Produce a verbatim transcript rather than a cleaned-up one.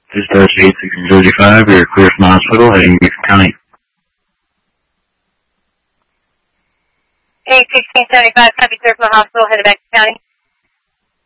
Dispatch eight six zero five, you're clear from the hospital, heading Nixon County. eight sixteen seventy-five, copy, clear from the hospital, headed back to county.